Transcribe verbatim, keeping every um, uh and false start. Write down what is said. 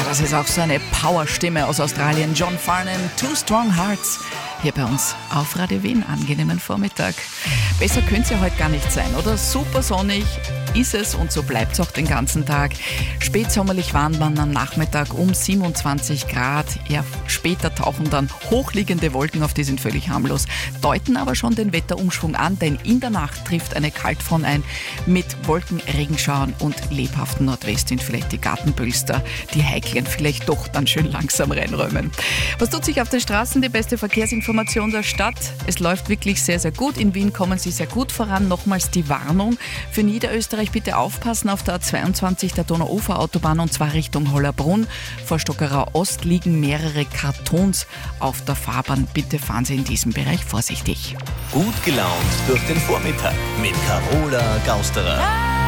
das ist auch so eine Powerstimme aus Australien. John Farnham, Two Strong Hearts. Hier bei uns auf Radio Wien. Angenehmen Vormittag. Besser könnte es ja heute gar nicht sein, oder? Super sonnig ist es und so bleibt es auch den ganzen Tag. Spätsommerlich warm man am Nachmittag um siebenundzwanzig Grad. Ja, später tauchen dann hochliegende Wolken auf, die sind völlig harmlos. Deuten aber schon den Wetterumschwung an, denn in der Nacht trifft eine Kaltfront ein mit Wolken, Regenschauern und lebhaften Nordwestwind. Vielleicht die Gartenpölster, die heiklen vielleicht doch dann schön langsam reinräumen. Was tut sich auf den Straßen? Die beste Verkehrsinformation der Stadt. Es läuft wirklich sehr, sehr gut. In Wien kommen sie sehr gut voran. Nochmals die Warnung für Niederösterreich. Bitte aufpassen auf der A zweiundzwanzig, der Donauuferautobahn, und zwar Richtung Hollerbrunn. Vor Stockerau Ost liegen mehrere Kartons auf der Fahrbahn. Bitte fahren Sie in diesem Bereich vorsichtig. Gut gelaunt durch den Vormittag mit Carola Gausterer.